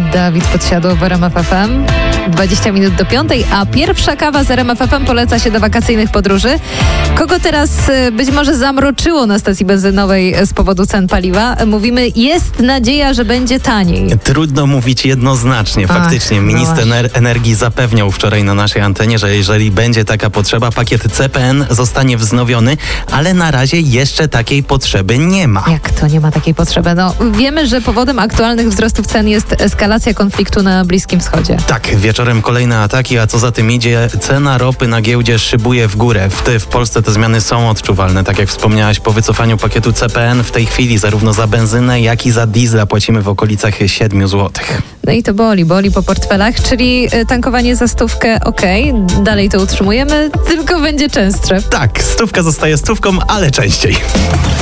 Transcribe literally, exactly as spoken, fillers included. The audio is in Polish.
Dawid Podsiadło w R M F F M. dwadzieścia minut do piątej, a pierwsza kawa z R M F F M poleca się do wakacyjnych podróży. Kogo teraz być może zamroczyło na stacji benzynowej z powodu cen paliwa? Mówimy, jest nadzieja, że będzie taniej. Trudno mówić jednoznacznie. Faktycznie Ach, minister no ener- energii zapewniał wczoraj na naszej antenie, że jeżeli będzie taka potrzeba, pakiet C P N zostanie wznowiony, ale na razie jeszcze takiej potrzeby nie ma. Jak to nie ma takiej potrzeby? No, wiemy, że powodem aktualnych wzrostów cen jest eskalacja konfliktu na Bliskim Wschodzie. Tak, wieczorem kolejne ataki, a co za tym idzie, cena ropy na giełdzie szybuje w górę. W, ty, w Polsce te zmiany są odczuwalne. Tak jak wspomniałaś, po wycofaniu pakietu C P N w tej chwili zarówno za benzynę, jak i za diesla płacimy w okolicach siedmiu złotych. No i to boli, boli po portfelach, czyli tankowanie za stówkę okej, okay, dalej to utrzymujemy, tylko będzie częstsze. Tak, stówka zostaje stówką, ale częściej.